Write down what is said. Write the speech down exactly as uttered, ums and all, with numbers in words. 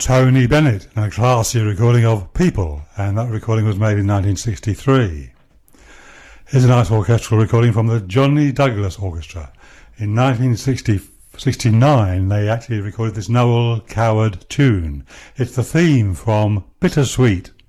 Tony Bennett and a classy recording of People, and that recording was made in nineteen sixty-three. Here's a nice orchestral recording from the Johnny Douglas Orchestra. In nineteen sixty-nine they actually recorded this Noel Coward tune. It's the theme from Bittersweet.